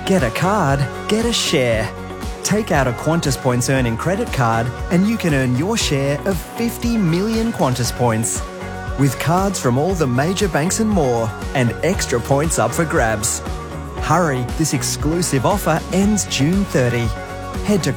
Get a card, get a share. Take out a Qantas Points earning credit card and you can earn your share of 50 million Qantas Points. With cards from all the major banks and more, and extra points up for grabs. Hurry, this exclusive offer ends June 30. Head to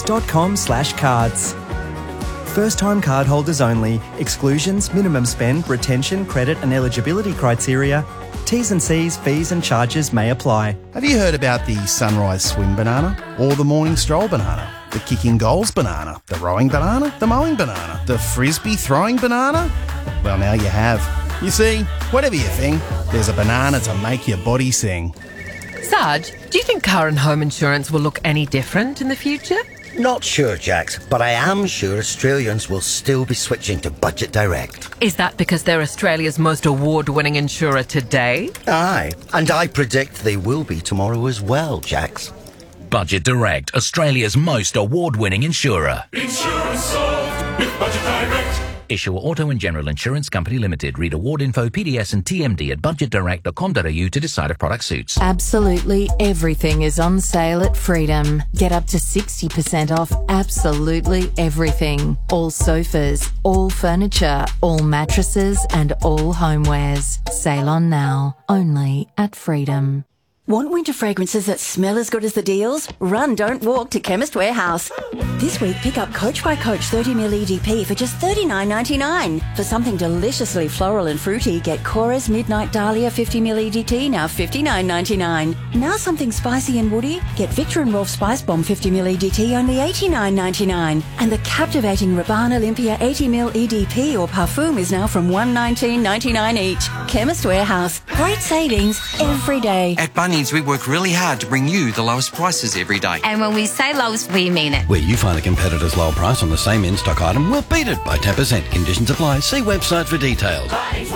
qantas.com/cards. First-time cardholders only. Exclusions, minimum spend, retention, credit and eligibility criteria. T's and C's, fees and charges may apply. Have you heard about the sunrise swim banana? Or the morning stroll banana? The kicking goals banana? The rowing banana? The mowing banana? The frisbee throwing banana? Well, now you have. You see, whatever you think, there's a banana to make your body sing. Sarge, do you think car and home insurance will look any different in the future? Not sure, Jax, but I am sure Australians will still be switching to Budget Direct. Is that because they're Australia's most award-winning insurer today? Aye, and I predict they will be tomorrow as well, Jax. Budget Direct, Australia's most award-winning insurer. Insurance solved with Budget Direct. Issuer Auto and General Insurance Company Limited. Read award info, PDS and TMD at budgetdirect.com.au to decide if product suits. Absolutely everything is on sale at Freedom. Get up to 60% off absolutely everything. All sofas, all furniture, all mattresses and all homewares. Sale on now. Only at Freedom. Want winter fragrances that smell as good as the deals? Run, don't walk to Chemist Warehouse. This week, pick up Coach by Coach 30ml EDP for just $39.99. For something deliciously floral and fruity, get Cora's Midnight Dahlia 50ml EDT, now $59.99. Now something spicy and woody? Get Victor & Rolf Spice Bomb 50ml EDT, only $89.99. And the captivating Rabanne Olympia 80ml EDP or Parfum is now from $119.99 each. Chemist Warehouse. Great savings every day. At Bunnings, we work really hard to bring you the lowest prices every day. And when we say lowest, we mean it. Where you find a competitor's low price on the same in-stock item, we'll beat it by 10%. Conditions apply. See website for details.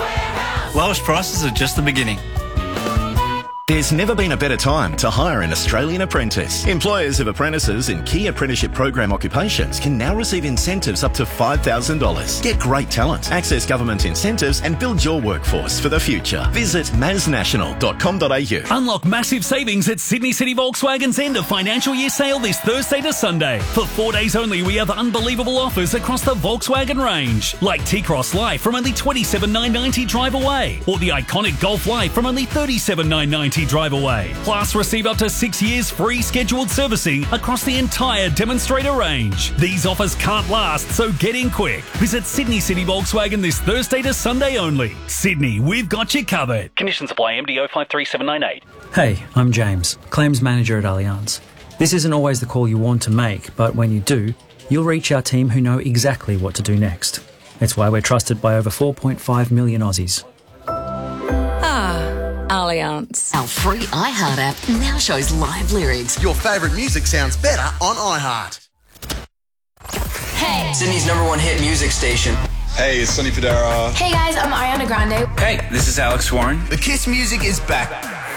Lowest prices are just the beginning. There's never been a better time to hire an Australian apprentice. Employers of apprentices in key apprenticeship program occupations can now receive incentives up to $5,000. Get great talent, access government incentives and build your workforce for the future. Visit masnational.com.au. Unlock massive savings at Sydney City Volkswagen's end of financial year sale this Thursday to Sunday. For 4 days only, we have unbelievable offers across the Volkswagen range. Like T-Cross Life from only $27,990 drive away. Or the iconic Golf Life from only $37,990 drive away. Plus, receive up to 6 years free scheduled servicing across the entire demonstrator range. These offers can't last, so get in quick. Visit Sydney City Volkswagen this Thursday to Sunday only. Sydney, we've got you covered. Conditions apply. MDO 53798. Hey, I'm James, Claims Manager at Allianz. This isn't always the call you want to make, but when you do, you'll reach our team who know exactly what to do next. It's why we're trusted by over 4.5 million Aussies. Allianz. Our free iHeart app now shows live lyrics. Your favourite music sounds better on iHeart. Hey! Sydney's #1 hit music station. Hey, it's Sonny Fodera. Hey guys, I'm Ariana Grande. Hey, this is Alex Warren. The Kiss music is back.